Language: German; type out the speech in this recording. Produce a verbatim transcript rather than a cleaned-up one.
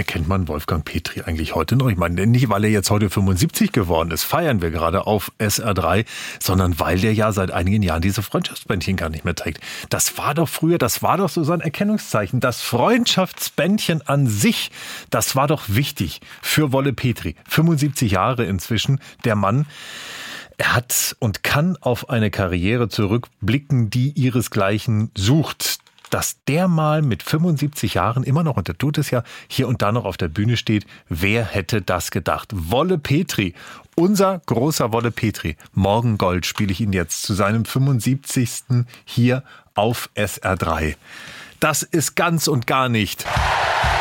erkennt man Wolfgang Petri eigentlich heute noch? Ich meine, nicht, weil er jetzt heute fünfundsiebzig geworden ist, feiern wir gerade auf S R drei, sondern weil der ja seit einigen Jahren diese Freundschaftsbändchen gar nicht mehr trägt. Das war doch früher, das war doch so sein Erkennungszeichen. Das Freundschaftsbändchen an sich, das war doch wichtig für Wolle Petri. fünfundsiebzig Jahre inzwischen, der Mann. Er hat und kann auf eine Karriere zurückblicken, die ihresgleichen sucht. Dass der mal mit fünfundsiebzig Jahren immer noch, und der tut es ja, hier und da noch auf der Bühne steht, wer hätte das gedacht? Wolle Petri, unser großer Wolle Petri. Morgengold spiele ich ihn jetzt zu seinem fünfundsiebzigsten hier auf S R drei. Das ist ganz und gar nicht